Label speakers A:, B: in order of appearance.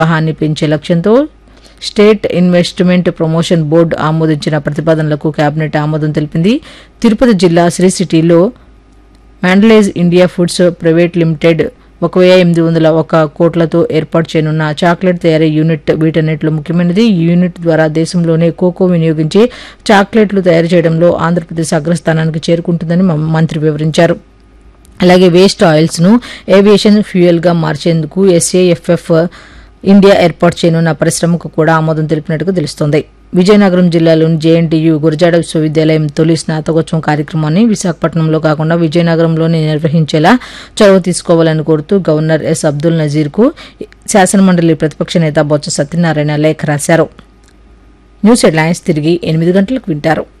A: ప్రవాహాన్ని పెంచే లక్ష్యంతో స్టేట్ ఇన్వెస్ట్మెంట్ ప్రమోషన్ బోర్డు ఆమోదించిన ప్రతిపాదనలకు కేబినెట్ ఆమోదం తెలిపింది. తిరుపతి జిల్లా శ్రీ సిటీలో మ్యాండలేజ్ ఇండియా ఫుడ్స్ ప్రైవేట్ లిమిటెడ్ 1801 కోట్లతో ఏర్పాటు చేయనున్న చాక్లెట్ తయారీ యూనిట్ వీటన్నిటిలో ముఖ్యమైనది. ఈ యూనిట్ ద్వారా దేశంలోనే కోకో వినియోగించి చాక్లెట్లు తయారు చేయడంలో ఆంధ్రప్రదేశ్ అగ్రస్థానానికి చేరుకుంటుందని మంత్రి వివరించారు. అలాగే వేస్ట్ ఆయిల్స్ ను ఏవియేషన్ ఫ్యూయల్ గా మార్చేందుకు SAFF ఇండియా ఏర్పాటు చేయనున్న పరిశ్రమకు కూడా ఆమోదం తెలిపినట్టుగా తెలుస్తోంది. విజయనగరం జిల్లాలోని JNTU గురజాడ విశ్వవిద్యాలయం తొలి స్నాతకోత్సవం కార్యక్రమాన్ని విశాఖపట్నంలో కాకుండా విజయనగరంలోనే నిర్వహించేలా చొరవ తీసుకోవాలని కోరుతూ గవర్నర్ S. అబ్దుల్ నజీర్కు శాసనమండలి ప్రతిపక్ష నేత బొత్స సత్యనారాయణ లేఖ రాశారు. న్యూస్ హెడ్లైన్స్ తిరిగి 8 గంటలకు వింటారు.